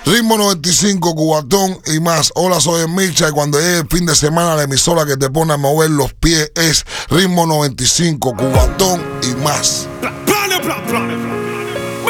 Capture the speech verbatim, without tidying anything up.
Ritmo noventa y cinco, Cubatón y más. Hola, soy el Micha y cuando llegue el fin de semana la emisora que te pone a mover los pies es Ritmo noventa y cinco, Cubatón y más. Plane, plane, plane.